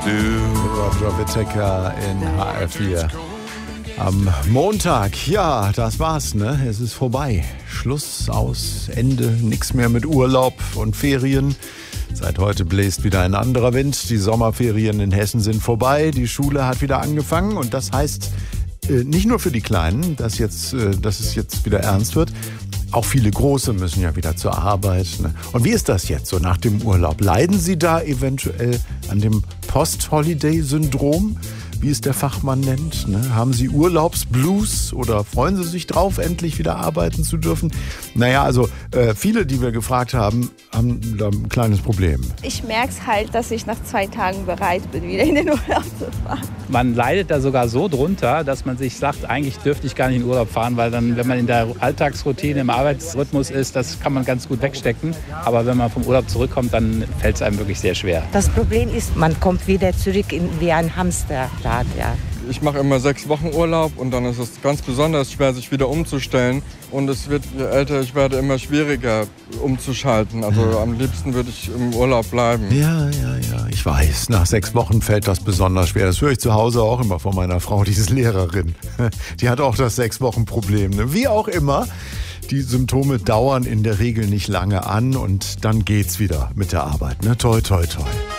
Roger Whittaker in HR4. Am Montag, ja, das war's, ne? Es ist vorbei. Schluss, aus, Ende, nichts mehr mit Urlaub und Ferien. Seit heute bläst wieder ein anderer Wind. Die Sommerferien in Hessen sind vorbei. Die Schule hat wieder angefangen und das heißt nicht nur für die Kleinen, dass es jetzt wieder ernst wird. Auch viele Große müssen ja wieder zur Arbeit. Ne? Und wie ist das jetzt so nach dem Urlaub? Leiden Sie da eventuell an dem Post-Holiday-Syndrom, wie es der Fachmann nennt? Ne? Haben Sie Urlaubsblues oder freuen Sie sich drauf, endlich wieder arbeiten zu dürfen? Naja, also viele, die wir gefragt haben, haben da ein kleines Problem. Ich merke es halt, dass ich nach 2 Tagen bereit bin, wieder in den Urlaub zu fahren. Man leidet da sogar so drunter, dass man sich sagt, eigentlich dürfte ich gar nicht in Urlaub fahren, weil dann, wenn man in der Alltagsroutine, im Arbeitsrhythmus ist, das kann man ganz gut wegstecken. Aber wenn man vom Urlaub zurückkommt, dann fällt es einem wirklich sehr schwer. Das Problem ist, man kommt wieder zurück wie ein Hamsterrad. Ja. Ich mache immer 6 Wochen Urlaub und dann ist es ganz besonders schwer, sich wieder umzustellen. Und es wird, je älter ich werde, immer schwieriger umzuschalten. Also am liebsten würde ich im Urlaub bleiben. Ja, ich weiß. Nach 6 Wochen fällt das besonders schwer. Das höre ich zu Hause auch immer von meiner Frau, die ist Lehrerin. Die hat auch das 6-Wochen-Problem. Ne? Wie auch immer. Die Symptome dauern in der Regel nicht lange an und dann geht's wieder mit der Arbeit. Ne? Toi, toi, toi.